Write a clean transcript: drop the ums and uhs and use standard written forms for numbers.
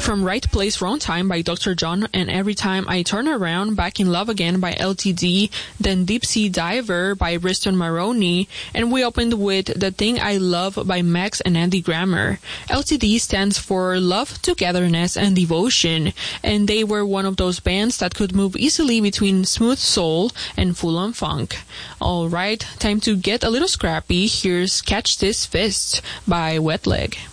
From Right Place, Wrong Time by Dr. John and Every Time I Turn Around, Back in Love Again by LTD, then Deep Sea Diver by Riston Maroney, and we opened with The Thing I Love by Max and Andy Grammer. LTD stands for Love, Togetherness, and Devotion, and they were one of those bands that could move easily between smooth soul and full-on funk. Alright, time to get a little scrappy. Here's Catch This Fist by Wet Leg.